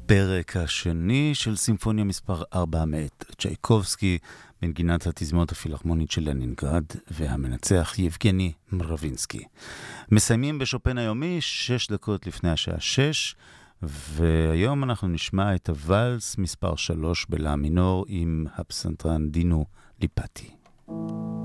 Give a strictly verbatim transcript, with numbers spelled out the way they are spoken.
הפרק השני של סימפוניה מספר ארבע מאת צ'ייקובסקי, בנגינת התזמורת הפילהרמונית של לנינגרד, והמנצח יבגני מרווינסקי. מסיימים בשופן היומי, שש דקות לפני השעה שש, והיום אנחנו נשמע את הוואלס מספר שלוש בלה מינור עם הפסנתרן דינו ליפטי.